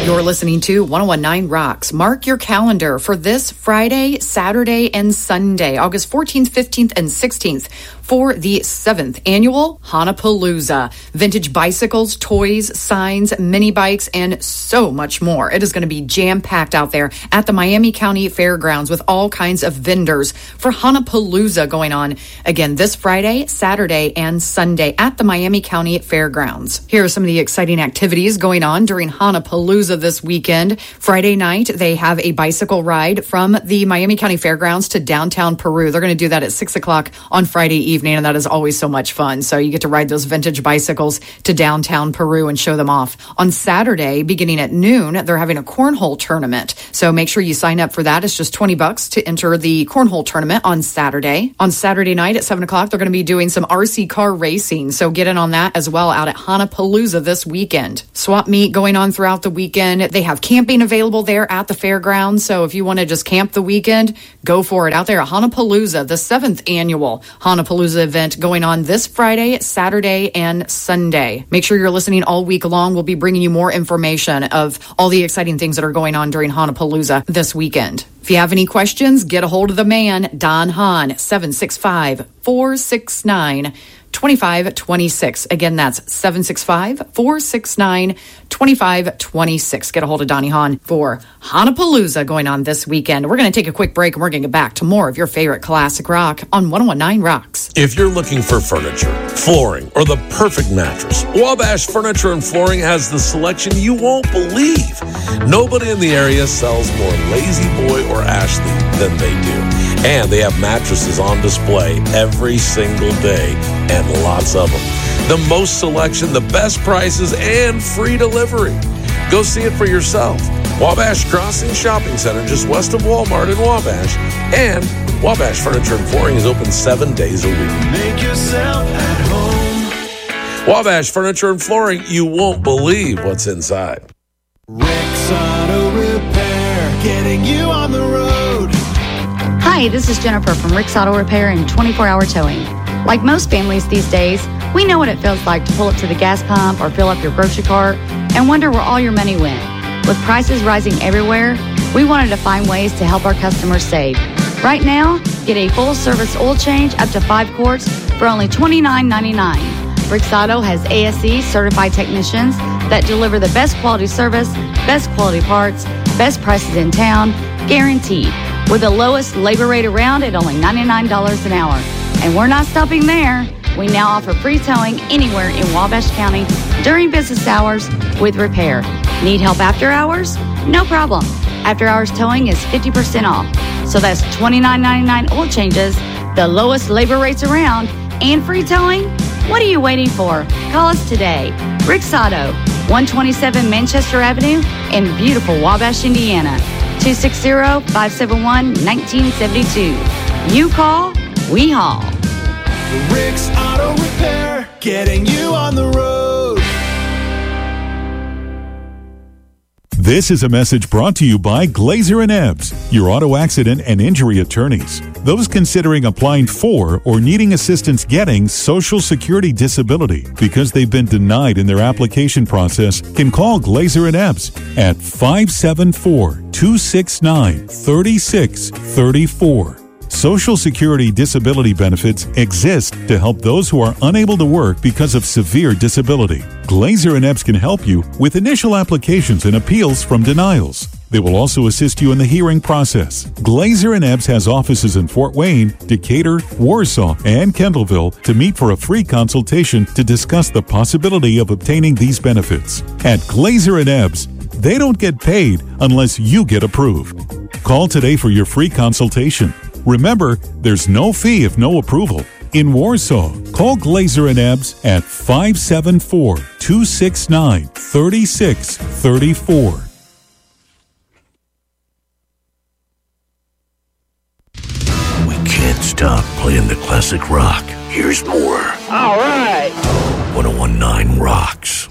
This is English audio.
You're listening to 1019 Rocks. Mark your calendar for this Friday, Saturday, and Sunday, August 14th, 15th, and 16th for the 7th annual Hanapalooza. Vintage bicycles, toys, signs, mini bikes, and so much more. It is going to be jam-packed out there at the Miami County Fairgrounds with all kinds of vendors for Hanapalooza going on again this Friday, Saturday, and Sunday at the Miami County Fairgrounds. Here are some of the exciting activities going on during Hanapalooza this weekend. Friday night, they have a bicycle ride from the Miami County Fairgrounds to downtown Peru. They're going to do that at 6 o'clock on Friday evening, and that is always so much fun. So you get to ride those vintage bicycles to downtown Peru and show them off. On Saturday, beginning at noon, they're having a cornhole tournament. So make sure you sign up for that. It's just $20 to enter the cornhole tournament on Saturday. On Saturday night at 7 o'clock, they're going to be doing some RC car racing. So get in on that as well out at Hanapalooza this weekend. Swap meet going on throughout the weekend. They have camping available there at the fairgrounds. So if you want to just camp the weekend, go for it out there at Hanapalooza, the 7th annual Hanapalooza event going on this Friday, Saturday, and Sunday. Make sure you're listening all week long. We'll be bringing you more information of all the exciting things that are going on during Hanapalooza this weekend. If you have any questions, get a hold of the man, Don Hahn, 765-469-2526. Again, that's 765-469-2526. Get a hold of Donnie Hahn for Hanapalooza going on this weekend. We're going to take a quick break and we're going to get back to more of your favorite classic rock on 1019 Rocks. If you're looking for furniture, flooring, or the perfect mattress, Wabash Furniture and Flooring has the selection you won't believe. Nobody in the area sells more Lazy Boy or Ashley than they do. And they have mattresses on display every single day, and lots of them. The most selection, the best prices, and free delivery. Go see it for yourself. Wabash Crossing Shopping Center, just west of Walmart in Wabash. And Wabash Furniture and Flooring is open 7 days a week. Make yourself at home. Wabash Furniture and Flooring, you won't believe what's inside. Rick's Auto Repair, getting you on the road. Hi, this is Jennifer from Rick's Auto Repair and 24-hour towing. Like most families these days, we know what it feels like to pull up to the gas pump or fill up your grocery cart and wonder where all your money went. With prices rising everywhere, we wanted to find ways to help our customers save. Right now, get a full-service oil change up to 5 quarts for only $29.99. Rick's Auto has ASE certified technicians that deliver the best quality service, best quality parts, best prices in town, guaranteed, with the lowest labor rate around at only $99 an hour. And we're not stopping there. We now offer free towing anywhere in Wabash County during business hours with repair. Need help after hours? No problem. After hours towing is 50% off. So that's $29.99 oil changes, the lowest labor rates around, and free towing? What are you waiting for? Call us today. Rick's Auto, 127 Manchester Avenue in beautiful Wabash, Indiana. 260-571-1972. You call, we haul. Rick's Auto Repair, getting you on the road. This is a message brought to you by Glazer & Ebbs, your auto accident and injury attorneys. Those considering applying for or needing assistance getting Social Security disability because they've been denied in their application process can call Glazer & Ebbs at 574-269-3634. Social Security disability benefits exist to help those who are unable to work because of severe disability. Glazer & Ebbs can help you with initial applications and appeals from denials. They will also assist you in the hearing process. Glazer & Ebbs has offices in Fort Wayne, Decatur, Warsaw, and Kendallville to meet for a free consultation to discuss the possibility of obtaining these benefits. At Glazer & Ebbs, they don't get paid unless you get approved. Call today for your free consultation. Remember, there's no fee if no approval. In Warsaw, call Glazer & Ebbs at 574-269-3634. We can't stop playing the classic rock. Here's more. All right. 1019 Rocks.